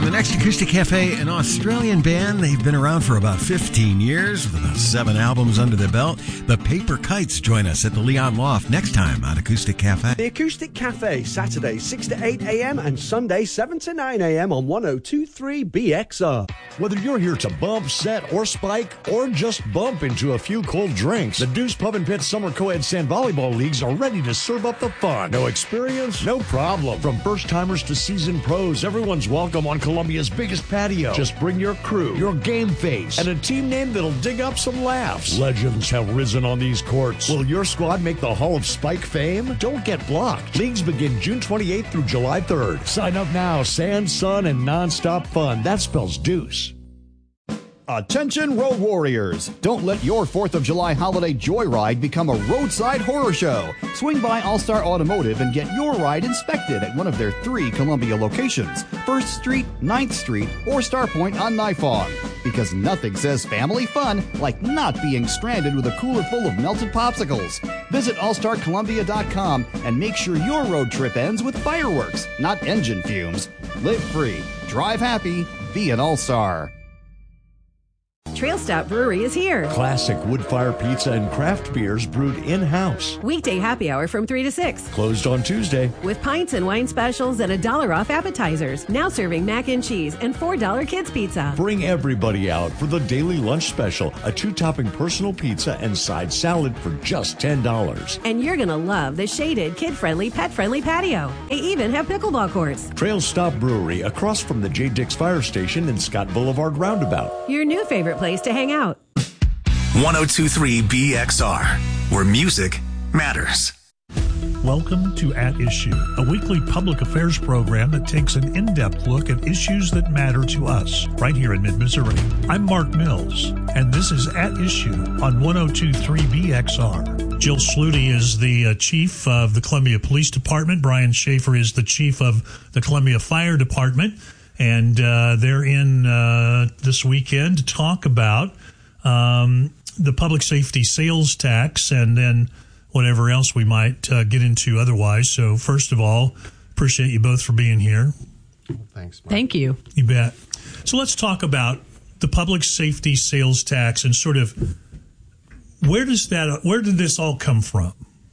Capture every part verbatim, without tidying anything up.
The Next Acoustic Cafe, an Australian band. They've been around for about fifteen years with about seven albums under their belt. The Paper Kites join us at the Leon Loft next time on Acoustic Cafe. The Acoustic Cafe, Saturday six to eight a.m. and Sunday seven to nine a.m. on one oh two point three B X R. Whether you're here to bump, set, or spike, or just bump into a few cold drinks, the Deuce Pub and Pit Summer Co-Ed Sand Volleyball Leagues are ready to serve up the fun. No experience? No problem. From first-timers to seasoned pros, everyone's welcome on Columbia's biggest patio. Just bring your crew, your game face, and a team name that'll dig up some laughs. Legends have risen on these courts. Will your squad make the Hall of Spike fame? Don't get blocked. Leagues begin June twenty-eighth through July third. Sign up now. Sand, sun, and nonstop fun. That spells Deuce. Attention road warriors! Don't let your fourth of July holiday joyride become a roadside horror show. Swing by All-Star Automotive and get your ride inspected at one of their three Columbia locations, first Street, ninth Street, or Starpoint on Nifong. Because nothing says family fun like not being stranded with a cooler full of melted popsicles. Visit all star columbia dot com and make sure your road trip ends with fireworks, not engine fumes. Live free, drive happy, be an All-Star. Trail Stop Brewery is here. Classic wood fire pizza and craft beers brewed in-house. Weekday happy hour from three to six. Closed on Tuesday. With pints and wine specials and a dollar off appetizers. Now serving mac and cheese and four dollar kids pizza. Bring everybody out for the daily lunch special, a two-topping personal pizza and side salad for just ten dollars. And you're going to love the shaded, kid-friendly, pet-friendly patio. They even have pickleball courts. Trail Stop Brewery, across from the J. Dix Fire Station and Scott Boulevard Roundabout. Your new favorite place to hang out. one oh two point three B X R, where music matters. Welcome to At Issue, a weekly public affairs program that takes an in-depth look at issues that matter to us, right here in mid-Missouri. I'm Mark Mills, and this is At Issue on one oh two point three B X R. Jill Sluty is the uh, chief of the Columbia Police Department. Brian Schaefer is the chief of the Columbia Fire Department. And uh, they're in uh, this weekend to talk about um, the public safety sales tax and then whatever else we might uh, get into otherwise. So first of all, appreciate you both for being here. Well, thanks, Mark. Thank you. You bet. So let's talk about the public safety sales tax and sort of where does that, where did this all come from?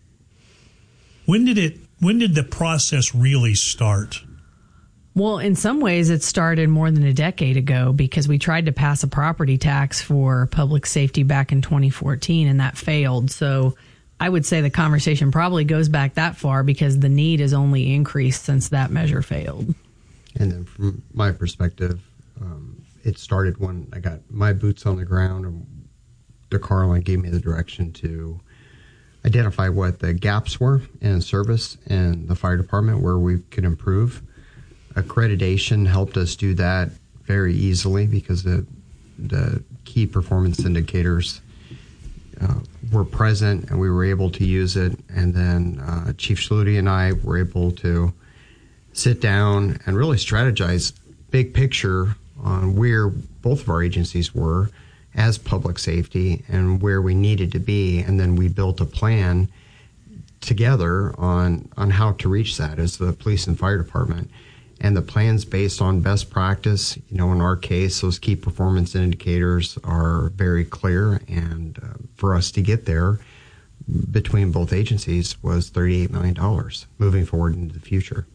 When did it, when did the process really start? Well, in some ways, it started more than a decade ago because we tried to pass a property tax for public safety back in twenty fourteen, and that failed. So I would say the conversation probably goes back that far because the need has only increased since that measure failed. And then from my perspective, um, it started when I got my boots on the ground, and DeCarlin gave me the direction to identify what the gaps were in service in the fire department where we could improve. Accreditation helped us do that very easily because the the key performance indicators uh, were present and we were able to use it. And then uh, Chief Sluty and I were able to sit down and really strategize big picture on where both of our agencies were as public safety and where we needed to be. And then we built a plan together on, on how to reach that as the police and fire department. And the plan's based on best practice. You know, in our case, those key performance indicators are very clear. And uh, for us to get there between both agencies was thirty-eight million dollars moving forward into the future.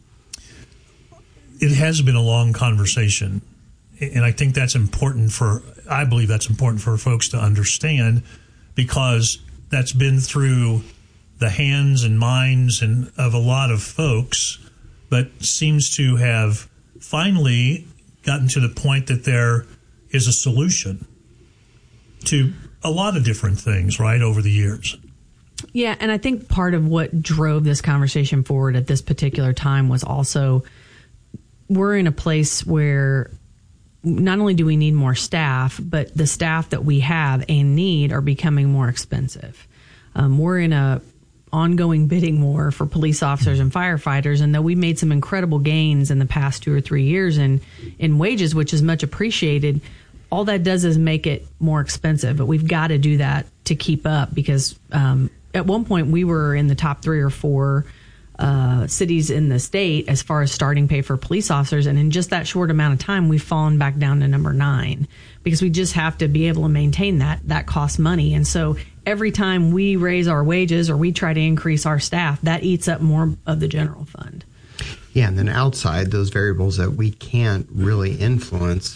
It has been a long conversation. And I think that's important for, I believe that's important for folks to understand because that's been through the hands and minds and of a lot of folks, but seems to have finally gotten to the point that there is a solution to a lot of different things, right, over the years. Yeah, and I think part of what drove this conversation forward at this particular time was also we're in a place where not only do we need more staff, but the staff that we have and need are becoming more expensive. Um, we're in a ongoing bidding war for police officers and firefighters. And though we made some incredible gains in the past two or three years in, in wages, which is much appreciated, all that does is make it more expensive. But we've got to do that to keep up because um, at one point we were in the top three or four uh, cities in the state as far as starting pay for police officers. And in just that short amount of time, we've fallen back down to number nine because we just have to be able to maintain that. That costs money. And so every time we raise our wages or we try to increase our staff, that eats up more of the general fund. Yeah, and then outside those variables that we can't really influence,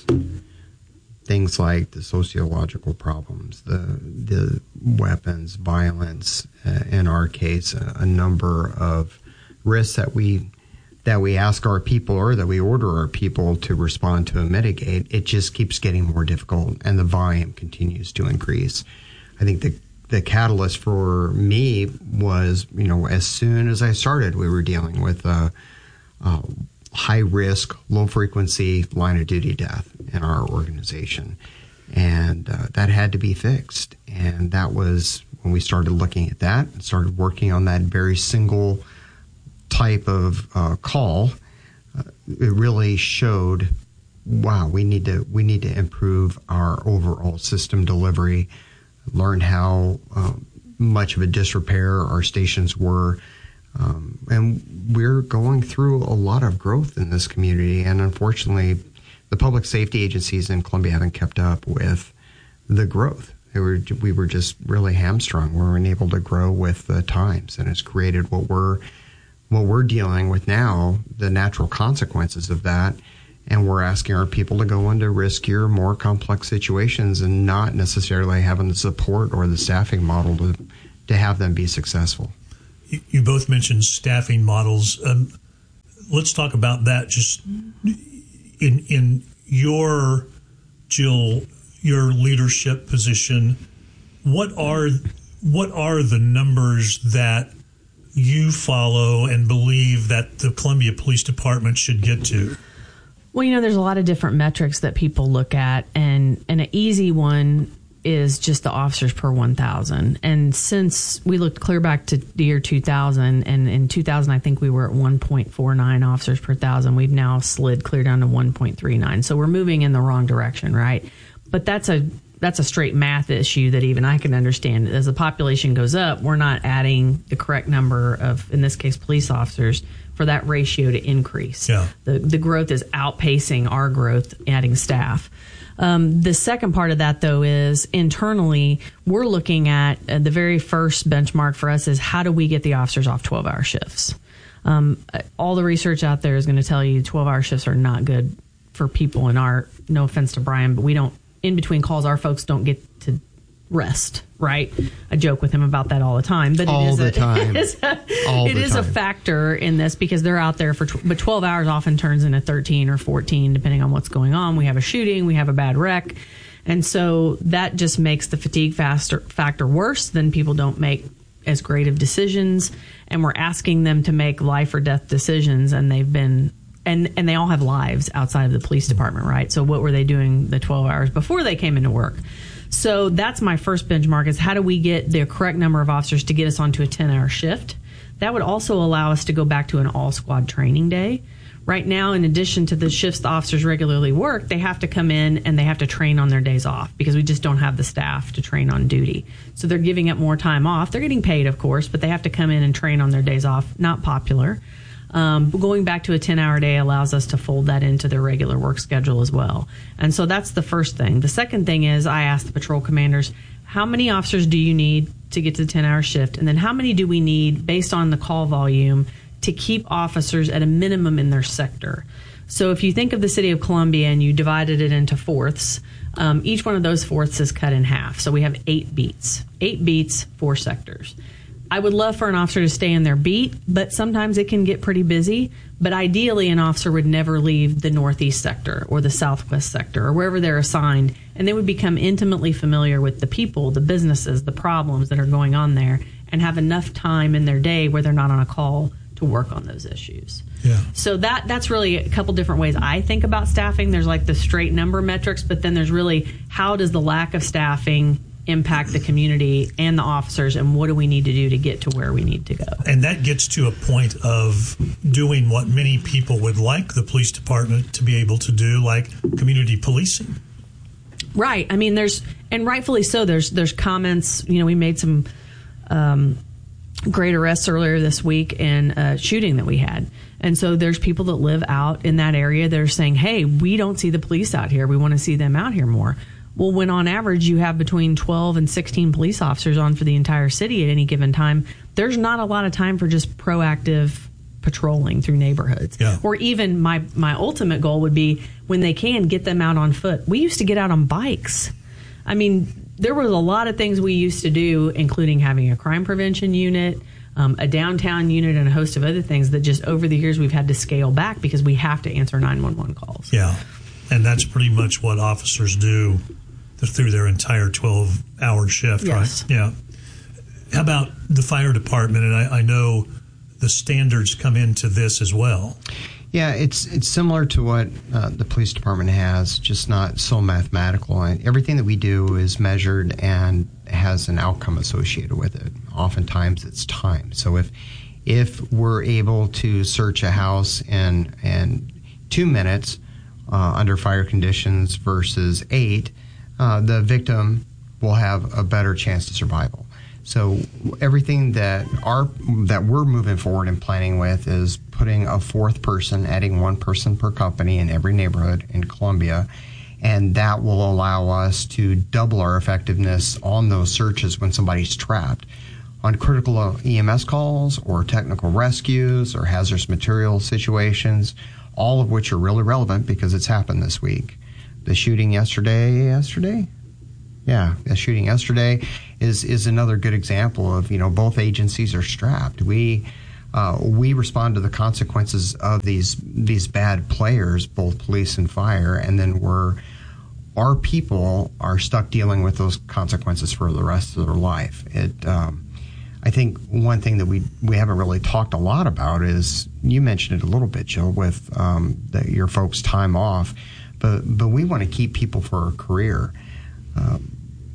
things like the sociological problems, the the weapons, violence, uh, in our case, a, a number of risks that we that we ask our people or that we order our people to respond to and mitigate, it just keeps getting more difficult, and the volume continues to increase. I think the the catalyst for me was, you know, as soon as I started, we were dealing with uh, uh, high risk, low frequency line of duty death in our organization. And uh, that had to be fixed. And that was when we started looking at that and started working on that very single type of uh, call. Uh, it really showed, wow, we need to we need to improve our overall system delivery, learn how uh, much of a disrepair our stations were. Um, and we're going through a lot of growth in this community, and unfortunately, the public safety agencies in Columbia haven't kept up with the growth. They were, we were just really hamstrung. We weren't able to grow with the times, and it's created what we're what we're dealing with now, the natural consequences of that. And we're asking our people to go into riskier, more complex situations, and not necessarily having the support or the staffing model to to have them be successful. You both mentioned staffing models. Um, let's talk about that. Just in in your, Jill, your leadership position, what are what are the numbers that you follow and believe that the Columbia Police Department should get to? Well, you know, there's a lot of different metrics that people look at, and, and an easy one is just the officers per one thousand. And since we looked clear back to the year two thousand, and in two thousand, I think we were at one point four nine officers per thousand. We've now slid clear down to one point three nine. So we're moving in the wrong direction, right? But that's a that's a straight math issue that even I can understand. As the population goes up, we're not adding the correct number of, in this case, police officers for that ratio to increase. Yeah. The, the growth is outpacing our growth, adding staff. Um, the second part of that, though, is internally, we're looking at uh, the very first benchmark for us is how do we get the officers off twelve-hour shifts? Um, all the research out there is going to tell you twelve-hour shifts are not good for people in our, no offense to Brian, but we don't, in between calls, our folks don't get to rest, right? I joke with him about that all the time, but all it is the a, time. It is, a, all it the is time. a factor in this because they're out there for, tw- but twelve hours often turns into thirteen or fourteen, depending on what's going on. We have a shooting, we have a bad wreck. And so that just makes the fatigue faster, factor worse. Then people don't make as great of decisions, and we're asking them to make life or death decisions, and they've been And, and they all have lives outside of the police department, right? So what were they doing the twelve hours before they came into work? So that's my first benchmark is how do we get the correct number of officers to get us onto a ten-hour shift? That would also allow us to go back to an all-squad training day. Right now, in addition to the shifts the officers regularly work, they have to come in and they have to train on their days off because we just don't have the staff to train on duty. So they're giving up more time off. They're getting paid, of course, but they have to come in and train on their days off. Not popular. Um, but going back to a ten-hour day allows us to fold that into their regular work schedule as well. And so that's the first thing. The second thing is I asked the patrol commanders, how many officers do you need to get to the ten-hour shift? And then how many do we need based on the call volume to keep officers at a minimum in their sector? So if you think of the city of Columbia and you divided it into fourths, um, each one of those fourths is cut in half. So we have eight beats. Eight beats, four sectors. I would love for an officer to stay in their beat, but sometimes it can get pretty busy. But ideally, an officer would never leave the northeast sector or the southwest sector or wherever they're assigned, and they would become intimately familiar with the people, the businesses, the problems that are going on there, and have enough time in their day where they're not on a call to work on those issues. Yeah. So that that's really a couple different ways I think about staffing. There's like the straight number metrics, but then there's really how does the lack of staffing impact the community and the officers, and what do we need to do to get to where we need to go? And that gets to a point of doing what many people would like the police department to be able to do, like community policing. Right. I mean, there's, and rightfully so, there's there's comments, you know, we made some um, great arrests earlier this week and a shooting that we had. And so there's people that live out in that area that are saying, hey, we don't see the police out here. We want to see them out here more. Well, when on average you have between twelve and sixteen police officers on for the entire city at any given time, there's not a lot of time for just proactive patrolling through neighborhoods. Yeah. Or even my, my ultimate goal would be when they can get them out on foot. We used to get out on bikes. I mean, there was a lot of things we used to do, including having a crime prevention unit, um, a downtown unit, and a host of other things that just over the years we've had to scale back because we have to answer nine one one calls. Yeah, and that's pretty much what officers do through their entire twelve-hour shift, yes. right? Yeah. How about the fire department? And I, I know the standards come into this as well. Yeah, it's it's similar to what uh, the police department has, just not so mathematical. And everything that we do is measured and has an outcome associated with it. Oftentimes, it's time. So if if we're able to search a house in in two minutes uh, under fire conditions versus eight, uh, the victim will have a better chance of survival. So everything that our that we're moving forward and planning with is putting a fourth person, adding one person per company in every neighborhood in Columbia, and that will allow us to double our effectiveness on those searches when somebody's trapped. On critical E M S calls or technical rescues or hazardous material situations, all of which are really relevant because it's happened this week. The shooting yesterday, yesterday? Yeah, the shooting yesterday is is another good example of, you know, both agencies are strapped. We uh, we respond to the consequences of these these bad players, both police and fire, and then we're our people are stuck dealing with those consequences for the rest of their life. It um, I think one thing that we we haven't really talked a lot about is, you mentioned it a little bit, Jill, with um, the, your folks' time off, but but we want to keep people for a career. Um,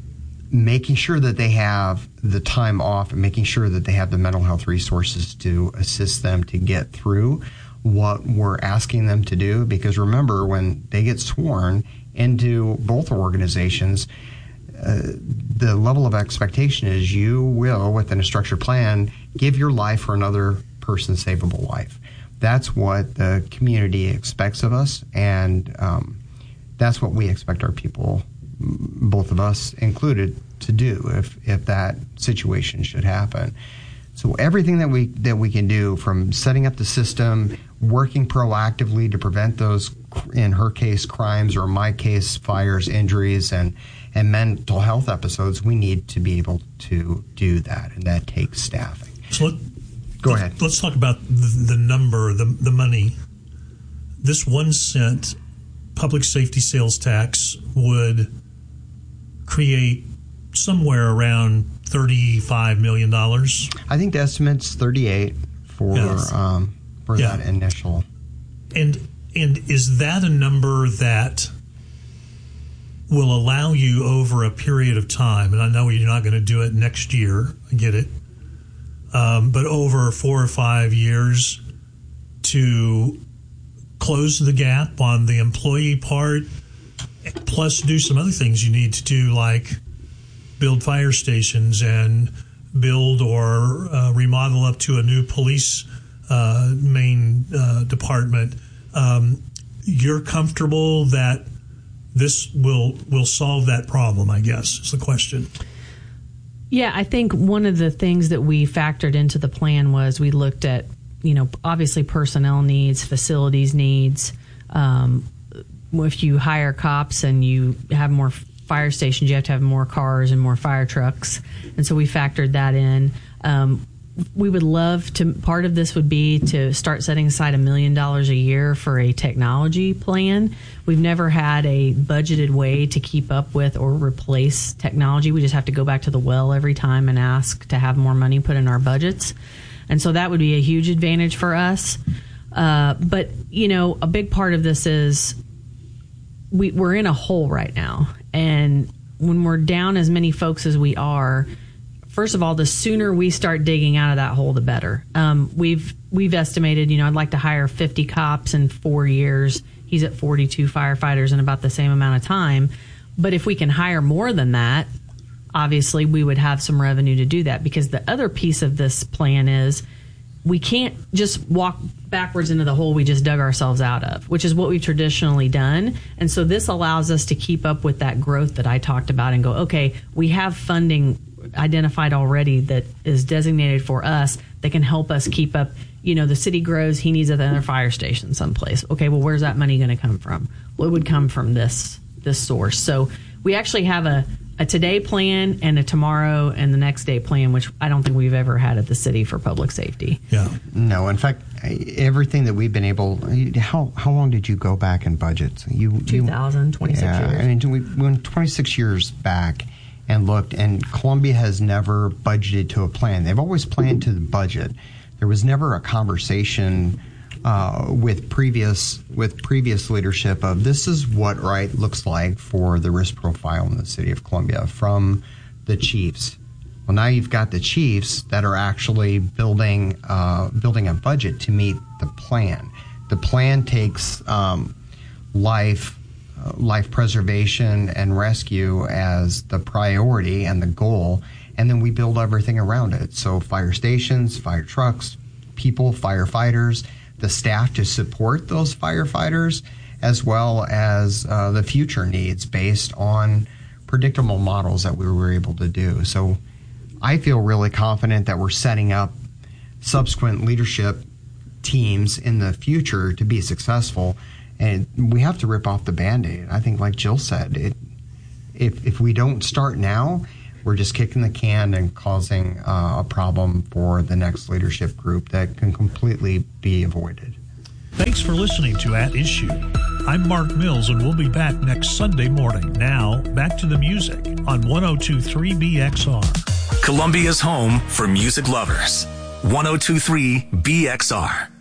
making sure that they have the time off and making sure that they have the mental health resources to assist them to get through what we're asking them to do. Because remember, when they get sworn into both organizations, uh, the level of expectation is you will, within a structured plan, give your life for another person's savable life. That's what the community expects of us, and um, that's what we expect our people, both of us included, to do if if that situation should happen. So everything that we that we can do, from setting up the system, working proactively to prevent those, in her case, crimes, or in my case, fires, injuries, and and mental health episodes, we need to be able to do that, and that takes staffing. So let, Go let, ahead. Let's talk about the, the number, the the money. This one cent public safety sales tax would create somewhere around thirty-five million dollars. I think the estimate's thirty-eight for Yes. um, for Yeah. that initial. And and is that a number that will allow you over a period of time? And I know you're not going to do it next year. I get it. Um, but over four or five years to close the gap on the employee part, plus do some other things you need to do, like build fire stations and build or uh, remodel up to a new police uh, main uh, department. Um, you're comfortable that this will will solve that problem, I guess, is the question. Yeah, I think one of the things that we factored into the plan was we looked at, you know, obviously personnel needs, facilities needs. Um, if you hire cops and you have more fire stations, you have to have more cars and more fire trucks. And so we factored that in. Um, we would love to, part of this would be to start setting aside a million dollars a year for a technology plan. We've never had a budgeted way to keep up with or replace technology. We just have to go back to the well every time and ask to have more money put in our budgets. And so that would be a huge advantage for us. Uh, but, you know, a big part of this is we, we're in a hole right now. And when we're down as many folks as we are, first of all, the sooner we start digging out of that hole, the better. Um, we've we've estimated, you know, I'd like to hire fifty cops in four years. He's at forty-two firefighters in about the same amount of time. But if we can hire more than that, obviously we would have some revenue to do that, because the other piece of this plan is we can't just walk backwards into the hole we just dug ourselves out of, which is what we've traditionally done. And so this allows us to keep up with that growth that I talked about and go, okay, we have funding identified already that is designated for us that can help us keep up. You know, the city grows, he needs another fire station someplace. Okay, well, where's that money going to come from? Well, it would come from this this source. So we actually have a, a today plan and a tomorrow and the next day plan, which I don't think we've ever had at the city for public safety. Yeah. No, in fact, everything that we've been able, how how long did you go back and budget? You, two thousand, twenty-six yeah, years. I mean, we went twenty-six years back and looked, and Columbia has never budgeted to a plan. They've always planned to the budget. There was never a conversation uh, with previous with previous leadership of this is what right looks like for the risk profile in the city of Columbia from the chiefs. Well, now you've got the chiefs that are actually building uh, building a budget to meet the plan. The plan takes um, life, uh, life preservation and rescue as the priority and the goal, and then we build everything around it. So fire stations, fire trucks, people, firefighters, the staff to support those firefighters, as well as uh, the future needs based on predictable models that we were able to do. So I feel really confident that we're setting up subsequent leadership teams in the future to be successful. And we have to rip off the Band-Aid. I think, like Jill said, it, if if we don't start now, we're just kicking the can and causing uh, a problem for the next leadership group that can completely be avoided. Thanks for listening to At Issue. I'm Mark Mills, and we'll be back next Sunday morning. Now, back to the music on one oh two point three B X R. Columbia's home for music lovers. one oh two point three B X R.